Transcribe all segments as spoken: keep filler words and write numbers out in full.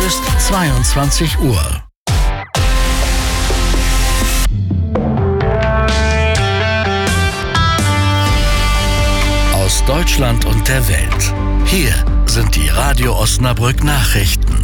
ist zweiundzwanzig Uhr. Aus Deutschland und der Welt. Hier sind die Radio Osnabrück Nachrichten.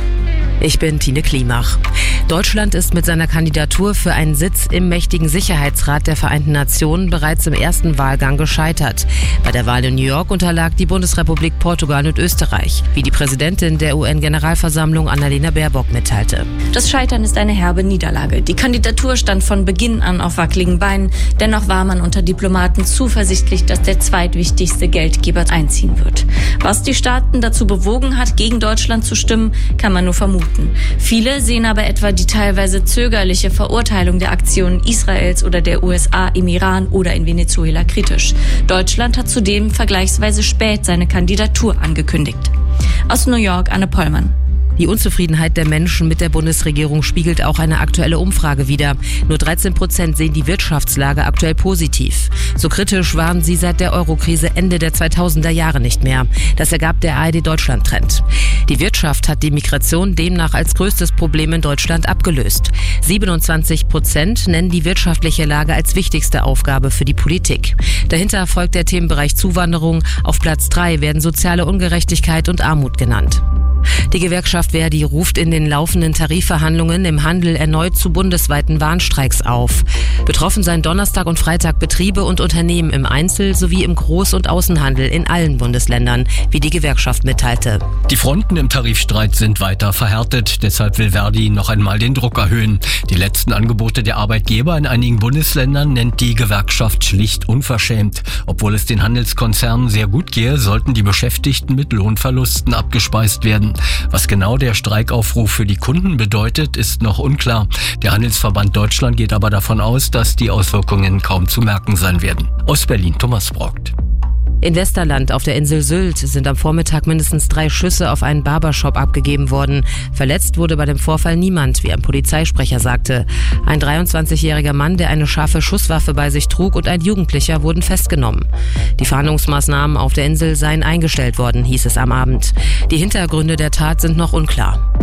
Ich bin Tine Klimach. Deutschland ist mit seiner Kandidatur für einen Sitz im mächtigen Sicherheitsrat der Vereinten Nationen bereits im ersten Wahlgang gescheitert. Bei der Wahl in New York unterlag die Bundesrepublik Portugal und Österreich, wie die Präsidentin der U N-Generalversammlung Annalena Baerbock mitteilte. Das Scheitern ist eine herbe Niederlage. Die Kandidatur stand von Beginn an auf wackeligen Beinen. Dennoch war man unter Diplomaten zuversichtlich, dass der zweitwichtigste Geldgeber einziehen wird. Was die Staaten dazu bewogen hat, gegen Deutschland zu stimmen, kann man nur vermuten. Viele sehen aber etwa die teilweise zögerliche Verurteilung der Aktionen Israels oder der U S A im Iran oder in Venezuela kritisch. Deutschland hat zudem vergleichsweise spät seine Kandidatur angekündigt. Aus New York, Anne Pollmann. Die Unzufriedenheit der Menschen mit der Bundesregierung spiegelt auch eine aktuelle Umfrage wider. Nur dreizehn Prozent sehen die Wirtschaftslage aktuell positiv. So kritisch waren sie seit der Eurokrise Ende der zweitausender Jahre nicht mehr. Das ergab der A R D-Deutschland-Trend. Die Wirtschaft hat die Migration demnach als größtes Problem in Deutschland abgelöst. siebenundzwanzig Prozent nennen die wirtschaftliche Lage als wichtigste Aufgabe für die Politik. Dahinter folgt der Themenbereich Zuwanderung. Auf Platz drei werden soziale Ungerechtigkeit und Armut genannt. Die Gewerkschaft Verdi ruft in den laufenden Tarifverhandlungen im Handel erneut zu bundesweiten Warnstreiks auf. Betroffen seien Donnerstag und Freitag Betriebe und Unternehmen im Einzel- sowie im Groß- und Außenhandel in allen Bundesländern, wie die Gewerkschaft mitteilte. Die Fronten im Tarifstreit sind weiter verhärtet. Deshalb will Verdi noch einmal den Druck erhöhen. Die letzten Angebote der Arbeitgeber in einigen Bundesländern nennt die Gewerkschaft schlicht unverschämt. Obwohl es den Handelskonzernen sehr gut gehe, sollten die Beschäftigten mit Lohnverlusten abgespeist werden. Was genau der Streikaufruf für die Kunden bedeutet, ist noch unklar. Der Handelsverband Deutschland geht aber davon aus, dass die Auswirkungen kaum zu merken sein werden. Aus Berlin, Thomas Brockt. In Westerland auf der Insel Sylt sind am Vormittag mindestens drei Schüsse auf einen Barbershop abgegeben worden. Verletzt wurde bei dem Vorfall niemand, wie ein Polizeisprecher sagte. Ein dreiundzwanzigjähriger Mann, der eine scharfe Schusswaffe bei sich trug, und ein Jugendlicher wurden festgenommen. Die Fahndungsmaßnahmen auf der Insel seien eingestellt worden, hieß es am Abend. Die Hintergründe der Tat sind noch unklar.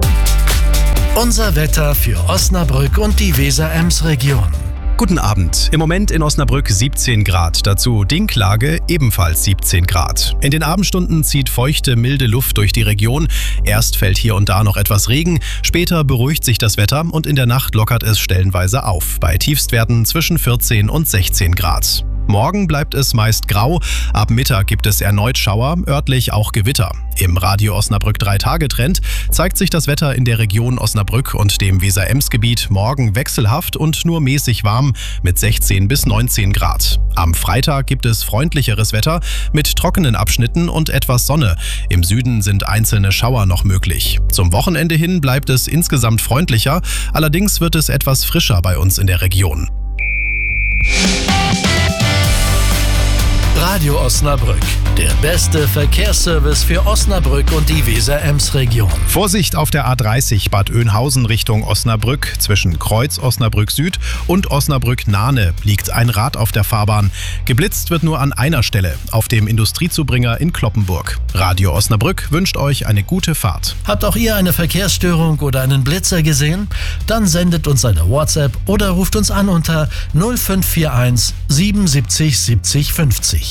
Unser Wetter für Osnabrück und die Weser-Ems-Region. Guten Abend. Im Moment in Osnabrück siebzehn Grad. Dazu Dinklage ebenfalls siebzehn Grad. In den Abendstunden zieht feuchte, milde Luft durch die Region. Erst fällt hier und da noch etwas Regen. Später beruhigt sich das Wetter und in der Nacht lockert es stellenweise auf. Bei Tiefstwerten zwischen vierzehn und sechzehn Grad. Morgen bleibt es meist grau. Ab Mittag gibt es erneut Schauer, örtlich auch Gewitter. Im Radio Osnabrück drei Tage Trend zeigt sich das Wetter in der Region Osnabrück und dem Weser-Ems-Gebiet morgen wechselhaft und nur mäßig warm mit sechzehn bis neunzehn Grad. Am Freitag gibt es freundlicheres Wetter mit trockenen Abschnitten und etwas Sonne. Im Süden sind einzelne Schauer noch möglich. Zum Wochenende hin bleibt es insgesamt freundlicher, allerdings wird es etwas frischer bei uns in der Region. Radio Osnabrück, der beste Verkehrsservice für Osnabrück und die Weser-Ems-Region. Vorsicht auf der A dreißig Bad Oeynhausen Richtung Osnabrück. Zwischen Kreuz Osnabrück Süd und Osnabrück-Nahne liegt ein Rad auf der Fahrbahn. Geblitzt wird nur an einer Stelle, auf dem Industriezubringer in Kloppenburg. Radio Osnabrück wünscht euch eine gute Fahrt. Habt auch ihr eine Verkehrsstörung oder einen Blitzer gesehen? Dann sendet uns eine WhatsApp oder ruft uns an unter null fünf vier eins siebenundsiebzig siebzig fünfzig.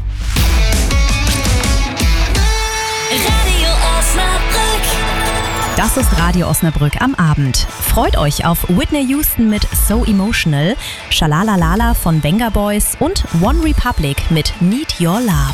Radio Osnabrück. Das ist Radio Osnabrück am Abend. Freut euch auf Whitney Houston mit So Emotional, Shalalalala von Venga Boys und One Republic mit Need Your Love.